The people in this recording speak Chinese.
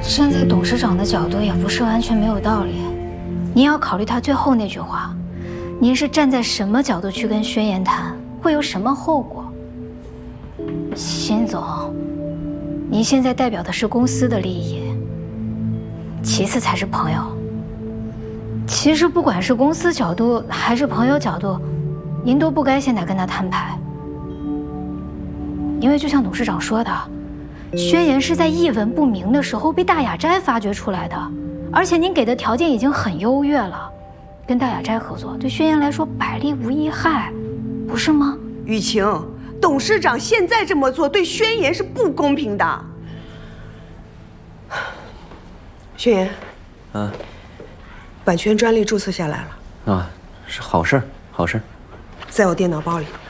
站在董事长的角度，也不是完全没有道理。您要考虑他最后那句话，您是站在什么角度去跟宣言谈，会有什么后果？辛总，您现在代表的是公司的利益，其次才是朋友。其实不管是公司角度还是朋友角度，您都不该现在跟他摊牌。因为就像董事长说的，宣言是在一文不名的时候被大雅斋发掘出来的，而且您给的条件已经很优越了，跟大雅斋合作对宣言来说百利无一害，不是吗？ 雨晴，董事长现在这么做对宣言是不公平的。宣言，版权专利注册下来了。 啊，是好事儿，好事儿。 在我电脑包里。